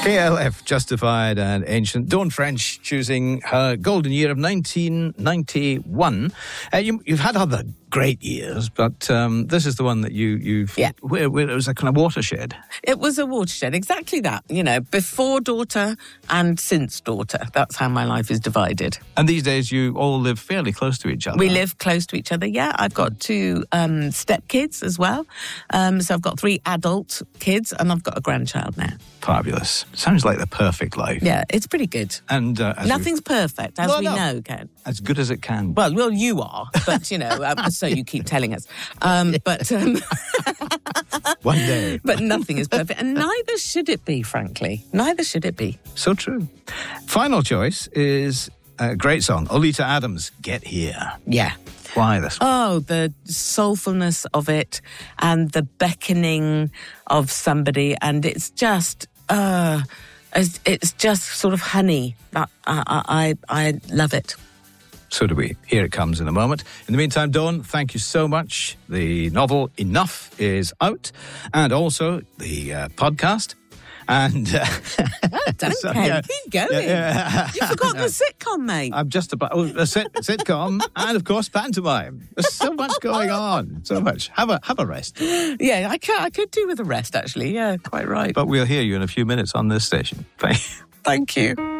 KLF, Justified and Ancient. Dawn French choosing her golden year of 1991. You've had other great years, but this is the one that you've... Yeah. Where it was a kind of watershed. It was a watershed, exactly that. You know, before daughter and since daughter. That's how my life is divided. And these days you all live fairly close to each other. We live close to each other, yeah. I've got 2 step-kids as well. So I've got 3 adult kids and I've got a grandchild now. Fabulous. Sounds like the perfect life. Yeah, it's pretty good. And Nothing's perfect, as we know, Ken. As good as it can. Well, you are, but, you know, so you keep telling us. But one day. But nothing is perfect, and neither should it be, frankly. Neither should it be. So true. Final choice is a great song, Oleta Adams, Get Here. Yeah. Why this one? Oh, the soulfulness of it and the beckoning of somebody, and it's just sort of honey. I love it. So do we. Here it comes in a moment. In the meantime, Dawn, thank you so much. The novel Enough is out, and also the podcast. And don't keep going. You forgot the sitcom, mate. I'm just about sitcom and of course pantomime. There's so much going on, so much. Have a rest. Yeah, I could do with a rest actually. Yeah, quite right. But we'll hear you in a few minutes on this station. Thank you.